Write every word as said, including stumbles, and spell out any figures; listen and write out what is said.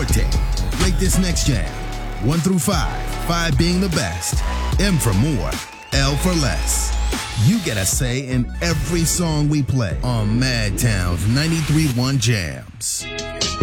Forte. Rate this next jam. One through five. Five being the best. M for more. L for less. You get a say in every song we play on Madtown's ninety-three point one Jams.